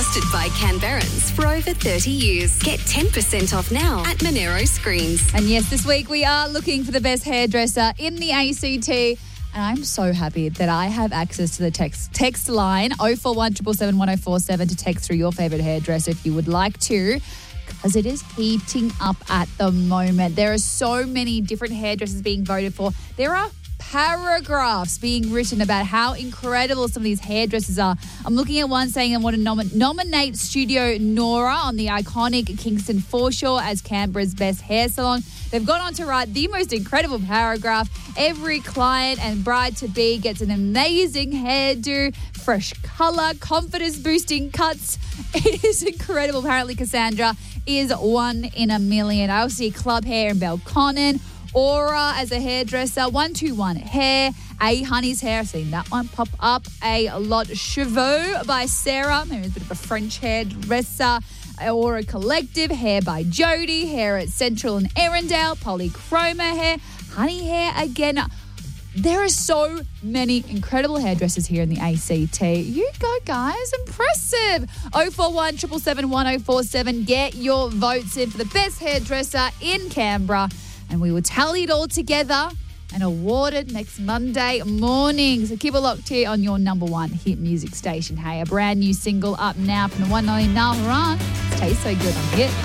Trusted by Canberrans for over 30 years. Get 10% off now at Monero Screens. And yes, this week we are looking for the best hairdresser in the ACT. And I'm so happy that I have access to the text line 0417 777 1047 to text through your favourite hairdresser if you would like to, because it is heating up at the moment. There are so many different hairdressers being voted for. There are paragraphs being written about how incredible some of these hairdressers are. I'm looking at one saying I want to nominate Studio Nora on the iconic Kingston Foreshore as Canberra's best hair salon. They've gone on to write the most incredible paragraph. Every client and bride-to-be gets an amazing hairdo, fresh colour, confidence-boosting cuts. It is incredible. Apparently, Cassandra is 1 in a million. I also see Club Hair in Belconnen. Aura as a hairdresser, 121 Hair, A Honey's Hair, I've seen that one pop up a lot. Cheveux by Sarah, maybe it's a bit of a French hairdresser. Aura Collective, Hair by Jody, Hair at Central and Erindale, Polychroma Hair, Honey Hair again. There are so many incredible hairdressers here in the ACT. You go, guys. Impressive. 041 777 1047. Get your votes in for the best hairdresser in Canberra. And we will tally it all together and award it next Monday morning. So keep it locked here on your number one hit music station. Hey, a brand new single up now from the one and only Nahal Haran. Tastes so good on Hit.